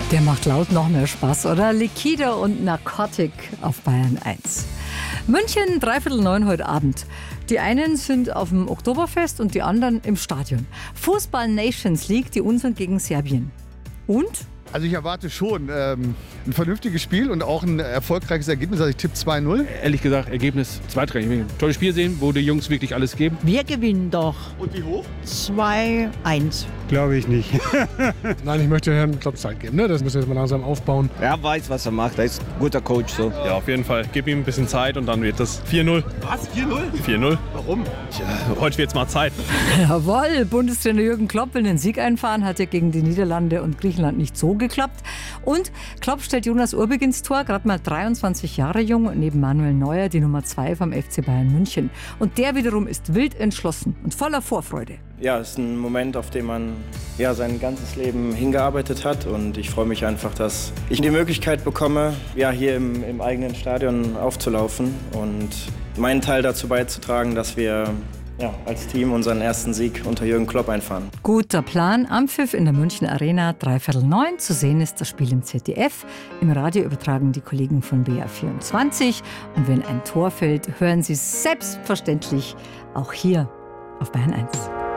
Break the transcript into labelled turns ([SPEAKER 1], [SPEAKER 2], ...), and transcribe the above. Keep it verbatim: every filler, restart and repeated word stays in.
[SPEAKER 1] Der macht laut noch mehr Spaß, oder? Liquida und Narcotic auf Bayern eins. München, dreiviertel neun heute Abend. Die einen sind auf dem Oktoberfest und die anderen im Stadion. Fußball Nations League, die unseren gegen Serbien. Und?
[SPEAKER 2] Also ich erwarte schon ähm, ein vernünftiges Spiel und auch ein erfolgreiches Ergebnis. Also ich tippe zwei null.
[SPEAKER 3] Ehrlich gesagt, Ergebnis zweitrangig. Ich will ein tolles Spiel sehen, wo die Jungs wirklich alles geben.
[SPEAKER 4] Wir gewinnen doch.
[SPEAKER 2] Und wie hoch?
[SPEAKER 4] zwei eins.
[SPEAKER 5] Glaube ich nicht. Nein, ich möchte Herrn Klopp Zeit geben. Ne? Das müssen wir jetzt mal langsam aufbauen.
[SPEAKER 6] Er weiß, was er macht. Er ist ein guter Coach. So.
[SPEAKER 3] Ja, auf jeden Fall. Gib ihm ein bisschen Zeit und dann wird das vier null.
[SPEAKER 2] Was? vier null?
[SPEAKER 3] vier null.
[SPEAKER 2] Warum?
[SPEAKER 3] Tja, heute wird's mal Zeit.
[SPEAKER 1] Jawohl, Bundestrainer Jürgen Klopp will den Sieg einfahren, hat ja gegen die Niederlande und Griechenland nicht so geklappt. Und Klopp stellt Jonas Urbig ins Tor, gerade mal dreiundzwanzig Jahre jung, neben Manuel Neuer die Nummer zwei vom F C Bayern München. Und der wiederum ist wild entschlossen und voller Vorfreude.
[SPEAKER 7] Ja, es ist ein Moment, auf den man ja, sein ganzes Leben hingearbeitet hat und ich freue mich einfach, dass ich die Möglichkeit bekomme, ja, hier im, im eigenen Stadion aufzulaufen und meinen Teil dazu beizutragen, dass wir ja, als Team unseren ersten Sieg unter Jürgen Klopp einfahren.
[SPEAKER 1] Guter Plan. Anpfiff in der München Arena, dreiviertel neun. Zu sehen ist das Spiel im Z D F. Im Radio übertragen die Kollegen von B R vierundzwanzig. Und wenn ein Tor fällt, hören Sie selbstverständlich auch hier auf Bayern eins.